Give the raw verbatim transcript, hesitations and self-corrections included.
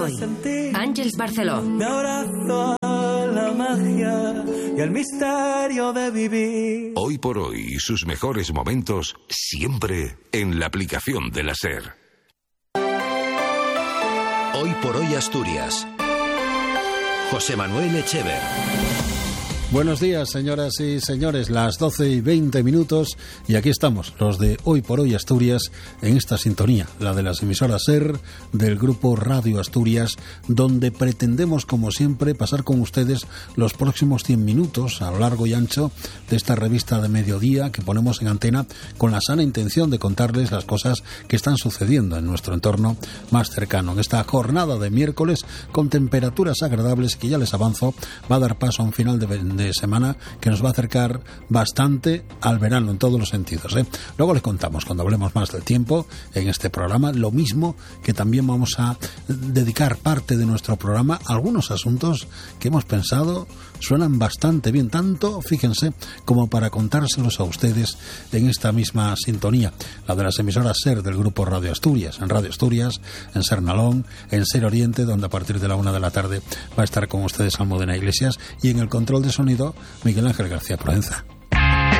hoy. Àngels Barceló. Me abrazo a la magia y al misterio de vivir. Hoy por hoy, sus mejores momentos siempre en la aplicación de la SER. Hoy por hoy Asturias. José Manuel Echever. Buenos días, señoras y señores, las doce y veinte minutos y aquí estamos, los de Hoy por Hoy Asturias, en esta sintonía, la de las emisoras SER del grupo Radio Asturias, donde pretendemos, como siempre, pasar con ustedes los próximos cien minutos a lo largo y ancho de esta revista de mediodía que ponemos en antena con la sana intención de contarles las cosas que están sucediendo en nuestro entorno más cercano. En esta jornada de miércoles, con temperaturas agradables que ya les avanzo, va a dar paso a un final de de semana que nos va a acercar bastante al verano en todos los sentidos, ¿eh? Luego les contamos cuando hablemos más del tiempo en este programa, lo mismo que también vamos a dedicar parte de nuestro programa a algunos asuntos que hemos pensado suenan bastante bien, tanto, fíjense, como para contárselos a ustedes en esta misma sintonía, la de las emisoras SER del grupo Radio Asturias, en Radio Asturias, en SER Nalón, en SER Oriente, donde a partir de la una de la tarde va a estar con ustedes Almudena Iglesias, y en el control de sonido Miguel Ángel García Proenza.